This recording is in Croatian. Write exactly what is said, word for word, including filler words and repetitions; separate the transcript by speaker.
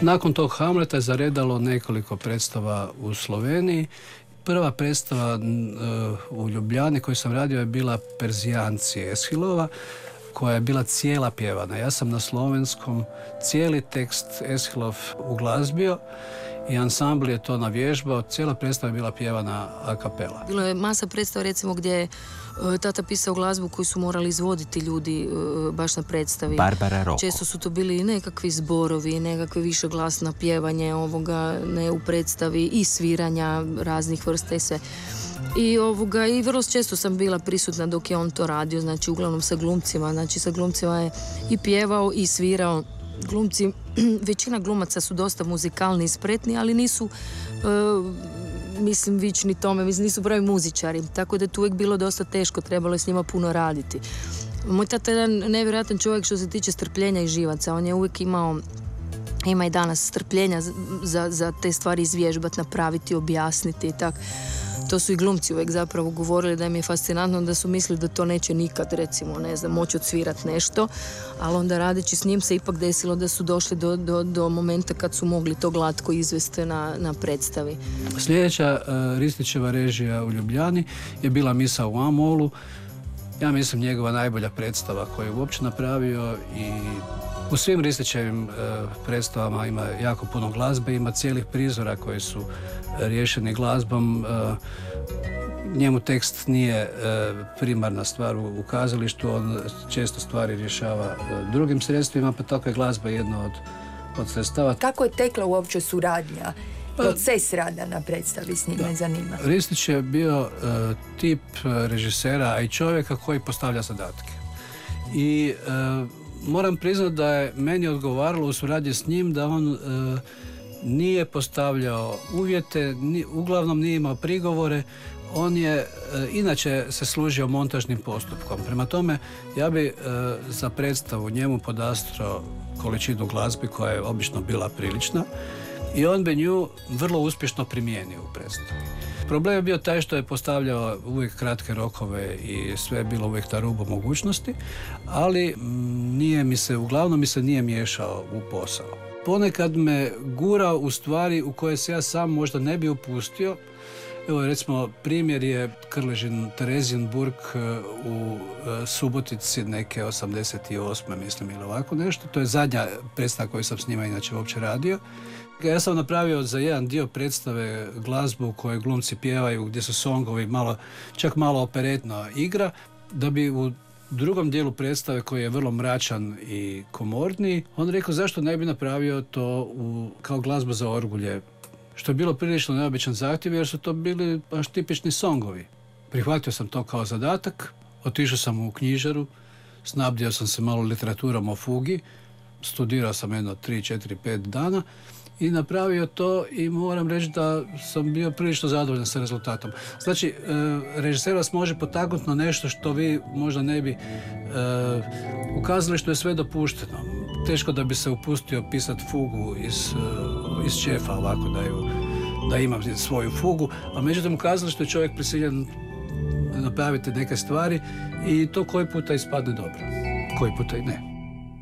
Speaker 1: Nakon tog Hamleta je zaredalo nekoliko predstava u Sloveniji. Prva predstava uh, u Ljubljani koju sam radio je bila Perzijanci Eshilova, koja je bila cijela pjevana. Ja sam na slovenskom cijeli tekst Eshilov uglazbio i ansambl je to navježbao. Cijela predstava je bila pjevana a capella.
Speaker 2: Bilo je masa predstava recimo gdje je uh, tata pisao glazbu koju su morali izvoditi ljudi uh, baš na predstavi.
Speaker 3: Barbara Rocco.
Speaker 2: Često su to bili nekakvi zborovi, nekakve više glasna pjevanje ovoga ne u predstavi i sviranja raznih vrsta i sve. I, ovoga, I vrlo često sam bila prisutna dok je on to radio, znači uglavnom sa glumcima, znači sa glumcima je i pjevao i svirao. Glumci, većina glumaca su dosta muzikalni i spretni, ali nisu, uh, mislim, vični tome, mislim, nisu pravi muzičari, tako da je tu uvijek bilo dosta teško, trebalo je s njima puno raditi. Moj tata je jedan nevjerojatan čovjek što se tiče strpljenja i živaca, on je uvijek imao, ima i danas strpljenja za, za te stvari izvježbati, napraviti, objasniti i tako. To su i glumci uvijek zapravo govorili da im je fascinantno, da su mislili da to neće nikad, recimo, ne znam, moći odsvirat nešto, ali onda radeći s njim se ipak desilo da su došli do, do, do momenta kad su mogli to glatko izvesti na, na predstavi.
Speaker 1: Sljedeća uh, Ristićeva režija u Ljubljani je bila Misa u A-molu. Ja mislim njegova najbolja predstava koju je uopće napravio i u svim Ristićevim uh, predstavama ima jako puno glazbe, ima cijelih prizora koji su uh, riješeni glazbom. Uh, njemu tekst nije uh, primarna stvar u, u kazalištu, on često stvari rješava uh, drugim sredstvima, pa tako je glazba jedno od, od sredstava.
Speaker 4: Kako je tekla uopće suradnja? Proces rada na predstavi s njim me zanima.
Speaker 1: Ristić je bio uh, tip uh, režisera, a i čovjeka koji postavlja zadatke. I uh, moram priznati da je meni odgovaralo u suradnji s njim da on uh, nije postavljao uvjete, ni, uglavnom nije imao prigovore. On je uh, inače se služio montažnim postupkom. Prema tome, ja bi uh, za predstavu njemu podastro količinu glazbi koja je obično bila prilična i on bi nju vrlo uspješno primijenio u predstavi. Problem je bio taj što je postavljao uvijek kratke rokove i sve je bilo uvijek na rubu mogućnosti, ali nije mi se, uglavnom mi se nije miješao u posao. Ponekad me gurao u stvari u koje se ja sam možda ne bi upustio. Evo, recimo, primjer je Krležin Terezin Burg u Subotici neke osamdeset osme mislim ili ovako nešto. To je zadnja predstava koju sam s njima inače uopće radio. Ja sam napravio za jedan dio predstave glazbu u kojoj glumci pjevaju, gdje su songovi malo, čak malo operetna igra, da bi u drugom dijelu predstave koji je vrlo mračan i komorniji, on rekao zašto ne bi napravio to u, kao glazbu za orgulje, što je bilo prilično neobičan zahtjev jer su to bili baš tipični songovi. Prihvatio sam to kao zadatak, otišao sam u knjižaru, snabdio sam se malo literaturom o fugi, studirao sam jedno tri, četiri, pet dana i napravio to i moram reći da sam bio prilično zadovoljan sa rezultatom. Znači, e, režiser vas može potaknuti na nešto što vi možda ne bi e, ukazali što je sve dopušteno. Teško da bi se upustio pisati fugu iz, iz čefa ovako da, ju, da ima svoju fugu, a međutim ukazali što je čovjek prisiljen napraviti neke stvari i to koji puta ispadne dobro, koji puta i ne.